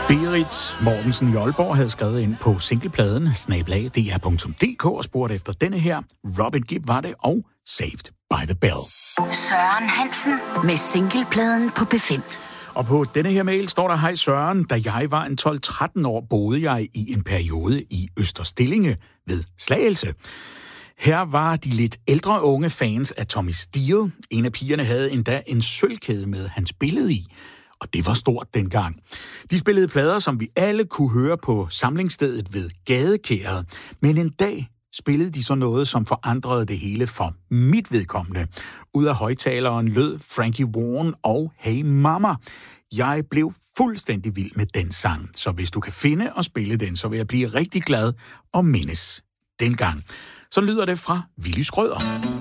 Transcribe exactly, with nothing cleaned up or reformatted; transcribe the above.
Berit Mortensen i Aalborg havde skrevet ind på singlepladen snabel-a punktum d r punktum d k og spurgt efter denne her. Robin Gibb var det, og Saved by the Bell. Søren Hansen med singlepladen på B fem. Og på denne her mail står der: Hej Søren, da jeg var en tolv tretten år, boede jeg i en periode i Østerstillinge ved Slagelse. Her var de lidt ældre unge fans af Tommy Steele. En af pigerne havde endda en sølvkæde med hans billede i. Og det var stort dengang. De spillede plader, som vi alle kunne høre på samlingsstedet ved Gadekæret. Men en dag spillede de så noget, som forandrede det hele for mit vedkommende. Ud af højtaleren lød Frankie Vaughan og Hey Mama. Jeg blev fuldstændig vild med den sang, så hvis du kan finde og spille den, så vil jeg blive rigtig glad og mindes dengang. Så lyder det fra Willy Schrøder.